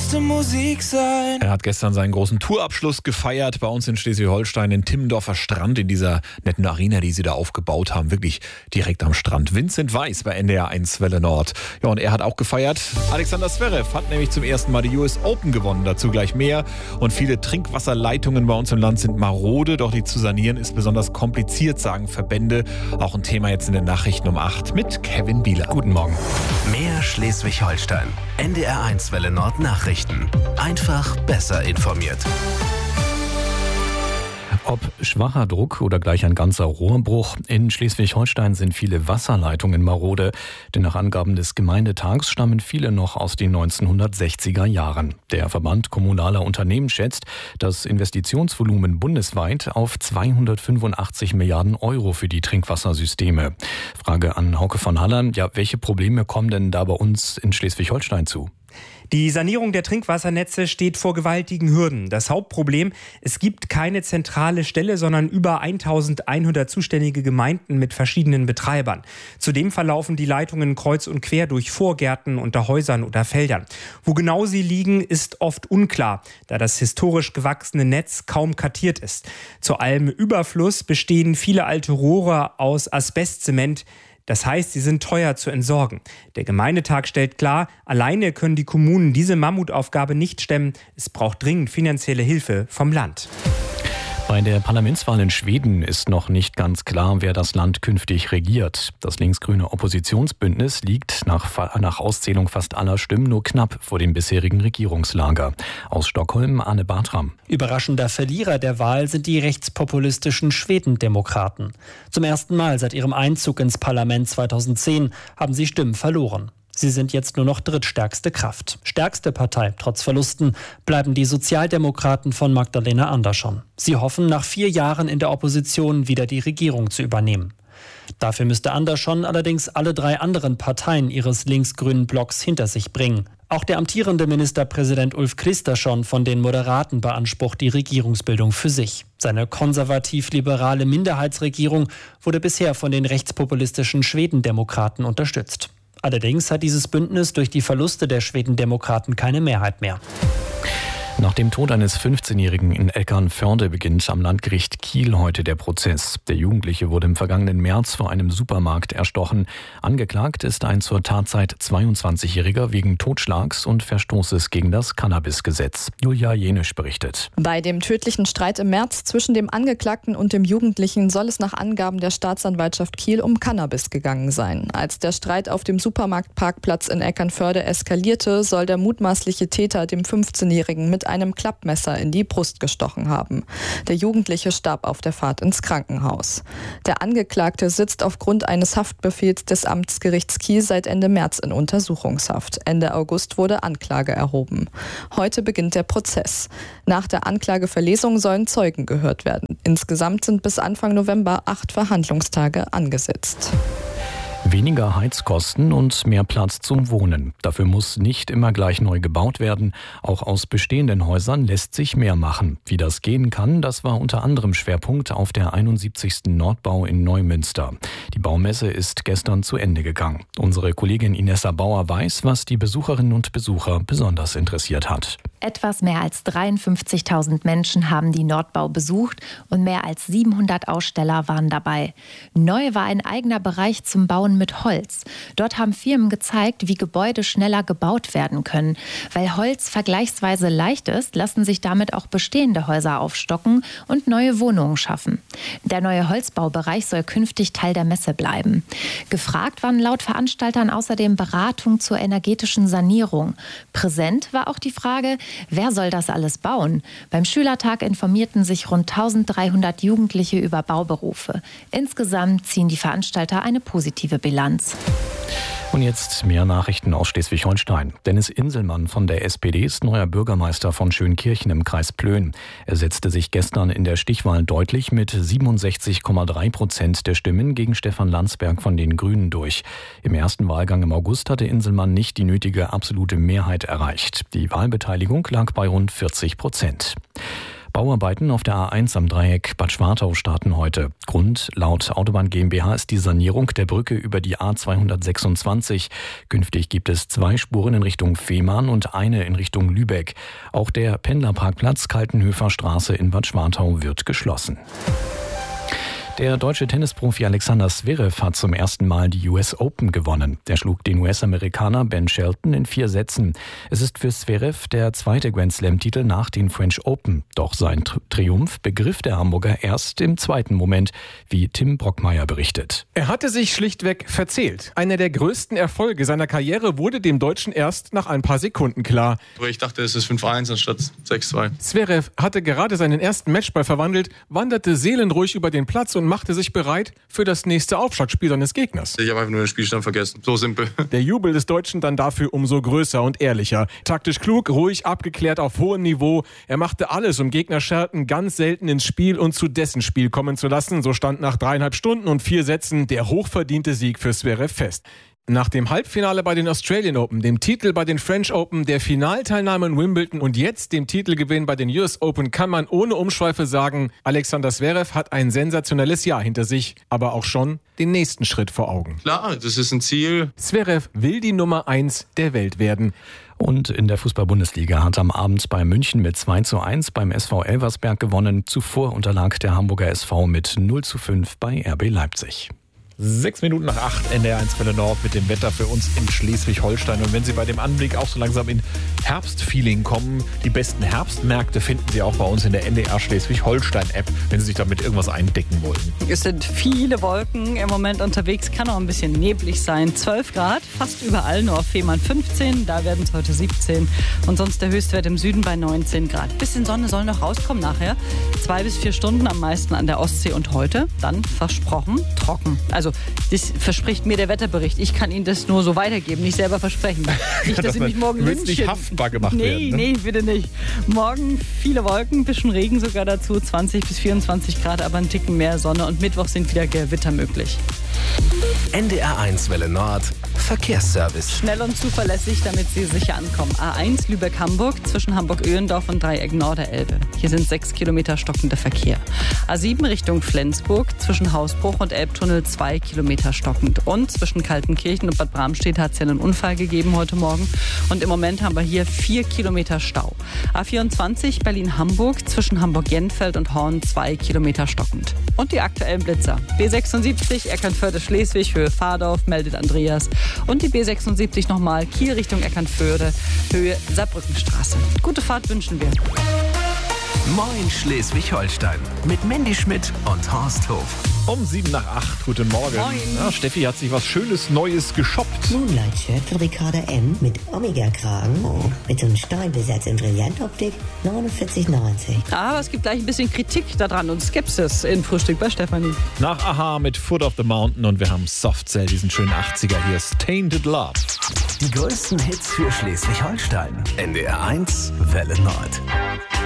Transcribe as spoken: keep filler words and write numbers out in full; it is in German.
müsste Musik sein. Er hat gestern seinen großen Tourabschluss gefeiert bei uns in Schleswig-Holstein, in Timmendorfer Strand, in dieser netten Arena, die sie da aufgebaut haben, wirklich direkt am Strand. Vincent Weiss bei N D R eins Welle Nord. Ja, und er hat auch gefeiert. Alexander Zverev hat nämlich zum ersten Mal die U S Open gewonnen, dazu gleich mehr. Und viele Trinkwasserleitungen bei uns im Land sind marode, doch die zu sanieren ist besonders kompliziert, sagen Verbände. Auch ein Thema jetzt in den Nachrichten um acht mit Kevin Bieler. Guten Morgen. Mehr Schleswig-Holstein. N D R eins Welle Nord Nachrichten. Einfach besser informiert. Ob schwacher Druck oder gleich ein ganzer Rohrbruch, in Schleswig-Holstein sind viele Wasserleitungen marode, denn nach Angaben des Gemeindetags stammen viele noch aus den neunzehnhundertsechziger Jahren. Der Verband kommunaler Unternehmen schätzt das Investitionsvolumen bundesweit auf zweihundertfünfundachtzig Milliarden Euro für die Trinkwassersysteme. Frage an Hauke von Hallern, ja, welche Probleme kommen denn da bei uns in Schleswig-Holstein zu? Die Sanierung der Trinkwassernetze steht vor gewaltigen Hürden. Das Hauptproblem, es gibt keine zentrale Stelle, sondern über eintausendeinhundert zuständige Gemeinden mit verschiedenen Betreibern. Zudem verlaufen die Leitungen kreuz und quer durch Vorgärten, unter Häusern oder Feldern. Wo genau sie liegen, ist oft unklar, da das historisch gewachsene Netz kaum kartiert ist. Zu allem Überfluss bestehen viele alte Rohre aus Asbestzement. Das heißt, sie sind teuer zu entsorgen. Der Gemeindetag stellt klar, alleine können die Kommunen diese Mammutaufgabe nicht stemmen. Es braucht dringend finanzielle Hilfe vom Land. Bei der Parlamentswahl in Schweden ist noch nicht ganz klar, wer das Land künftig regiert. Das linksgrüne Oppositionsbündnis liegt nach, nach Auszählung fast aller Stimmen nur knapp vor dem bisherigen Regierungslager. Aus Stockholm, Anne Bartram. Überraschender Verlierer der Wahl sind die rechtspopulistischen Schwedendemokraten. Zum ersten Mal seit ihrem Einzug ins Parlament zweitausendzehn haben sie Stimmen verloren. Sie sind jetzt nur noch drittstärkste Kraft. Stärkste Partei, trotz Verlusten, bleiben die Sozialdemokraten von Magdalena Andersson. Sie hoffen, nach vier Jahren in der Opposition wieder die Regierung zu übernehmen. Dafür müsste Andersson allerdings alle drei anderen Parteien ihres linksgrünen Blocks hinter sich bringen. Auch der amtierende Ministerpräsident Ulf Kristersson von den Moderaten beansprucht die Regierungsbildung für sich. Seine konservativ-liberale Minderheitsregierung wurde bisher von den rechtspopulistischen Schwedendemokraten unterstützt. Allerdings hat dieses Bündnis durch die Verluste der Schwedendemokraten keine Mehrheit mehr. Nach dem Tod eines fünfzehnjährigen in Eckernförde beginnt am Landgericht Kiel heute der Prozess. Der Jugendliche wurde im vergangenen März vor einem Supermarkt erstochen. Angeklagt ist ein zur Tatzeit zweiundzwanzigjähriger wegen Totschlags und Verstoßes gegen das Cannabisgesetz. Julia Jenisch berichtet. Bei dem tödlichen Streit im März zwischen dem Angeklagten und dem Jugendlichen soll es nach Angaben der Staatsanwaltschaft Kiel um Cannabis gegangen sein. Als der Streit auf dem Supermarktparkplatz in Eckernförde eskalierte, soll der mutmaßliche Täter dem fünfzehnjährigen mit einem Klappmesser in die Brust gestochen haben. Der Jugendliche starb auf der Fahrt ins Krankenhaus. Der Angeklagte sitzt aufgrund eines Haftbefehls des Amtsgerichts Kiel seit Ende März in Untersuchungshaft. Ende August wurde Anklage erhoben. Heute beginnt der Prozess. Nach der Anklageverlesung sollen Zeugen gehört werden. Insgesamt sind bis Anfang November acht Verhandlungstage angesetzt. Weniger Heizkosten und mehr Platz zum Wohnen. Dafür muss nicht immer gleich neu gebaut werden. Auch aus bestehenden Häusern lässt sich mehr machen. Wie das gehen kann, das war unter anderem Schwerpunkt auf der einundsiebzigsten Nordbau in Neumünster. Die Baumesse ist gestern zu Ende gegangen. Unsere Kollegin Inessa Bauer weiß, was die Besucherinnen und Besucher besonders interessiert hat. Etwas mehr als dreiundfünfzigtausend Menschen haben die Nordbau besucht und mehr als siebenhundert Aussteller waren dabei. Neu war ein eigener Bereich zum Bauen mit Holz. Dort haben Firmen gezeigt, wie Gebäude schneller gebaut werden können. Weil Holz vergleichsweise leicht ist, lassen sich damit auch bestehende Häuser aufstocken und neue Wohnungen schaffen. Der neue Holzbaubereich soll künftig Teil der Messe bleiben. Gefragt waren laut Veranstaltern außerdem Beratung zur energetischen Sanierung. Präsent war auch die Frage, wer soll das alles bauen? Beim Schülertag informierten sich rund dreizehnhundert Jugendliche über Bauberufe. Insgesamt ziehen die Veranstalter eine positive Bilanz. Und jetzt mehr Nachrichten aus Schleswig-Holstein. Dennis Inselmann von der S P D ist neuer Bürgermeister von Schönkirchen im Kreis Plön. Er setzte sich gestern in der Stichwahl deutlich mit siebenundsechzig Komma drei Prozent der Stimmen gegen Stefan Landsberg von den Grünen durch. Im ersten Wahlgang im August hatte Inselmann nicht die nötige absolute Mehrheit erreicht. Die Wahlbeteiligung lag bei rund vierzig Prozent. Bauarbeiten auf der A eins am Dreieck Bad Schwartau starten heute. Grund laut Autobahn GmbH ist die Sanierung der Brücke über die A zweihundertsechsundzwanzig. Künftig gibt es zwei Spuren in Richtung Fehmarn und eine in Richtung Lübeck. Auch der Pendlerparkplatz Kaltenhöfer Straße in Bad Schwartau wird geschlossen. Der deutsche Tennisprofi Alexander Zverev hat zum ersten Mal die U S Open gewonnen. Der schlug den U S-Amerikaner Ben Shelton in vier Sätzen. Es ist für Zverev der zweite Grand Slam-Titel nach den French Open. Doch sein Triumph begriff der Hamburger erst im zweiten Moment, wie Tim Brockmeier berichtet. Er hatte sich schlichtweg verzählt. Einer der größten Erfolge seiner Karriere wurde dem Deutschen erst nach ein paar Sekunden klar. Ich dachte, es ist fünf eins anstatt sechs zwei. Zverev hatte gerade seinen ersten Matchball verwandelt, wanderte seelenruhig über den Platz und machte sich bereit für das nächste Aufschlagspiel seines Gegners. Ich habe einfach nur den Spielstand vergessen. So simpel. Der Jubel des Deutschen dann dafür umso größer und ehrlicher. Taktisch klug, ruhig, abgeklärt auf hohem Niveau. Er machte alles, um Gegner Shelton ganz selten ins Spiel und zu dessen Spiel kommen zu lassen. So stand nach dreieinhalb Stunden und vier Sätzen der hochverdiente Sieg für Zverev fest. Nach dem Halbfinale bei den Australian Open, dem Titel bei den French Open, der Finalteilnahme in Wimbledon und jetzt dem Titelgewinn bei den U S Open kann man ohne Umschweife sagen, Alexander Zverev hat ein sensationelles Jahr hinter sich, aber auch schon den nächsten Schritt vor Augen. Klar, das ist ein Ziel. Zverev will die Nummer eins der Welt werden. Und in der Fußball-Bundesliga hat am Abend bei München mit zwei zu eins beim S V Elversberg gewonnen. Zuvor unterlag der Hamburger S V mit null zu fünf bei R B Leipzig. Sechs Minuten nach acht, N D R eins Welle Nord mit dem Wetter für uns in Schleswig-Holstein. Und wenn Sie bei dem Anblick auch so langsam in Herbstfeeling kommen, die besten Herbstmärkte finden Sie auch bei uns in der N D R Schleswig-Holstein-App, wenn Sie sich damit irgendwas eindecken wollen. Es sind viele Wolken im Moment unterwegs, kann auch ein bisschen neblig sein. zwölf Grad, fast überall, nur auf Fehmarn fünfzehn, da werden es heute siebzehn. Und sonst der Höchstwert im Süden bei neunzehn Grad. Bisschen Sonne soll noch rauskommen nachher. Zwei bis vier Stunden am meisten an der Ostsee und heute. Dann versprochen trocken. Also das verspricht mir der Wetterbericht. Ich kann Ihnen das nur so weitergeben, nicht selber versprechen. Nicht, dass Sie mich morgen lynchen. Nicht haftbar gemacht nee, werden. Ne? Nee, bitte nicht. Morgen viele Wolken, bisschen Regen sogar dazu, zwanzig bis vierundzwanzig Grad, aber ein Ticken mehr Sonne und Mittwoch sind wieder Gewitter möglich. N D R eins Welle Nord Verkehrsservice. Schnell und zuverlässig, damit Sie sicher ankommen. A eins Lübeck-Hamburg zwischen Hamburg-Öhlendorf und Dreieck Norderelbe. Hier sind sechs Kilometer stockender Verkehr. A sieben Richtung Flensburg zwischen Hausbruch und Elbtunnel zwei Kilometer stockend. Und zwischen Kaltenkirchen und Bad Bramstedt hat es ja einen Unfall gegeben heute Morgen. Und im Moment haben wir hier vier Kilometer Stau. A vierundzwanzig Berlin-Hamburg zwischen Hamburg-Jenfeld und Horn zwei Kilometer stockend. Und die aktuellen Blitzer. B sechsundsiebzig Eckernförde-Schleswig, Höhe Fahrdorf, meldet Andreas. Und die B sechsundsiebzig nochmal Kiel Richtung Eckernförde, Höhe Saarbrückenstraße. Gute Fahrt wünschen wir. Moin Schleswig-Holstein mit Mandy Schmidt und Horst Hof. Um sieben nach acht, guten Morgen. Moin. Ja, Steffi hat sich was Schönes Neues geshoppt. Moonlight-Shirt von Ricarda M. mit Omega-Kragen. Oh. Mit so einem Steinbesatz in Brillantoptik. neunundvierzig neunzig. Aber es gibt gleich ein bisschen Kritik daran und Skepsis in Frühstück bei Stefanie. Nach Aha mit Foot of the Mountain und wir haben Softcell, diesen schönen achtziger hier, Tainted Love. Die größten Hits für Schleswig-Holstein. N D R eins Welle Nord.